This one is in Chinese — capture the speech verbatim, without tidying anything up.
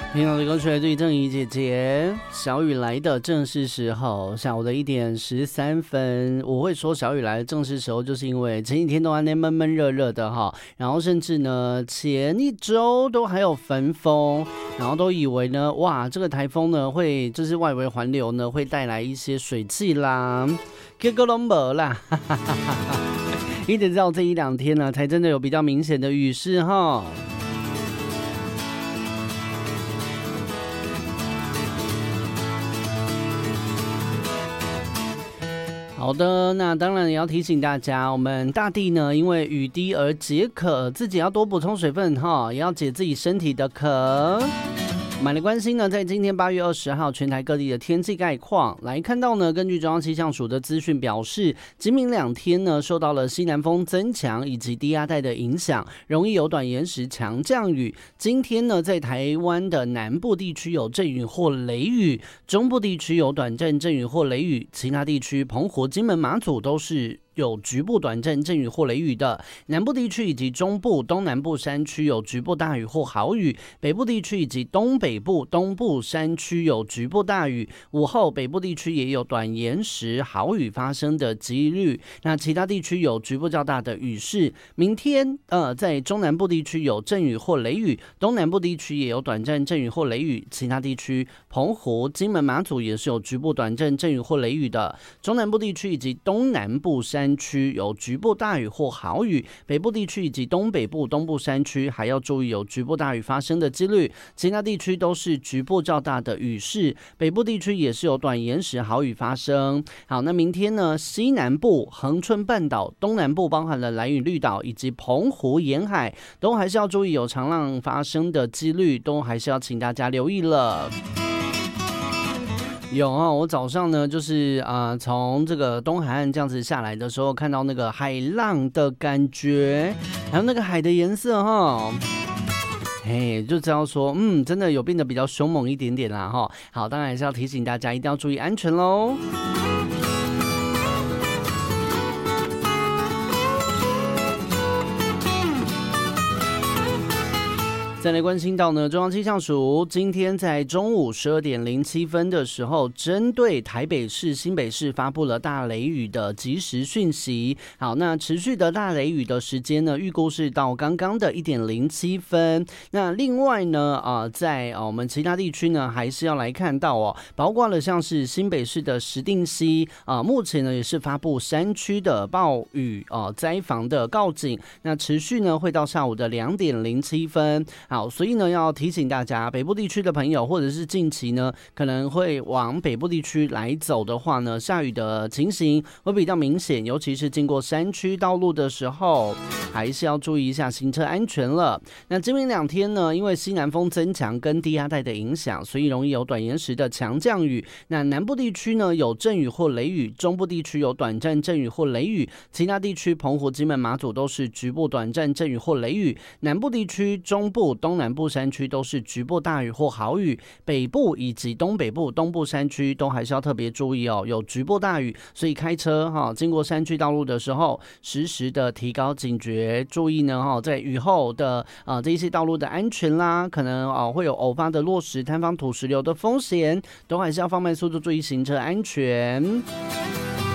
听到的歌曲来自于郑怡姐姐，小雨来的正是时候，下午的一点十三分。我会说小雨来的正是时候，就是因为前几天都还那闷闷热热的哈，然后甚至呢前一周都还有焚风，然后都以为呢哇这个台风呢会就是外围环流呢会带来一些水汽啦，结果都没啦，哈哈哈哈，一直到这一两天呢才真的有比较明显的雨势哈。好的，那当然也要提醒大家，我们大地呢因为雨滴而解渴，自己要多补充水分哈，也要解自己身体的渴。买了关心呢，在今天八月二十号，全台各地的天气概况来看到呢，根据中央气象署的资讯表示，今明两天呢，受到了西南风增强以及低压带的影响，容易有短延时强降雨。今天呢，在台湾的南部地区有阵雨或雷雨，中部地区有短暂阵雨或雷雨，其他地区澎湖、金门、马祖都是有局部短暂阵雨或雷雨的，南部地区以及中部、东南部山区有局部大雨或豪雨，北部地区以及东北部、东部山区有局部大雨，午后北部地区也有短延时豪雨发生的几率，那其他地区有局部较大的雨势。明天呃，在中南部地区有阵雨或雷雨，东南部地区也有短暂阵雨或雷雨，其他地区澎湖、金门、马祖也是有局部短暂阵雨或雷雨的，中南部地区以及东南部山区有局部大雨或豪雨，北部地区以及东北部、东部山区还要注意有局部大雨发生的几率，其他地区都是局部较大的雨势，北部地区也是有短延时豪雨发生。好，那明天呢，西南部、恒春半岛、东南部包含了兰屿绿岛以及澎湖沿海，都还是要注意有长浪发生的几率，都还是要请大家留意了。有啊，我早上呢，就是啊，从、呃、这个东海岸这样子下来的时候，看到那个海浪的感觉，还有那个海的颜色哈，哎，就知道说，嗯，真的有变得比较凶猛一点点啦哈。好，当然还是要提醒大家一定要注意安全喽。再来关心到呢，中央气象署今天在中午十二点零七分的时候，针对台北市、新北市发布了大雷雨的即时讯息。好，那持续的大雷雨的时间呢，预估是到刚刚的一点零七分。那另外呢，呃，在、呃、我们其他地区呢，还是要来看到哦，包括了像是新北市的石碇溪啊、呃，目前呢也是发布山区的暴雨呃灾防的告警。那持续呢会到下午的两点零七分。好，所以呢，要提醒大家，北部地区的朋友，或者是近期呢，可能会往北部地区来走的话呢，下雨的情形会比较明显，尤其是经过山区道路的时候，还是要注意一下行车安全了。那今明两天呢，因为西南风增强跟低压带的影响，所以容易有短延时的强降雨。那南部地区呢，有阵雨或雷雨，中部地区有短暂阵雨或雷雨，其他地区澎湖、金门、马祖都是局部短暂阵雨或雷雨。南部地区、中部、东南部山区都是局部大雨或豪雨，北部以及东北部、东部山区都还是要特别注意哦，有局部大雨，所以开车哈、哦、经过山区道路的时候，时时的提高警觉，注意呢哈、哦，在雨后的啊、呃、这一些道路的安全啦，可能啊、呃、会有偶发的落石、坍方土石流的风险，都还是要放慢速度，注意行车安全。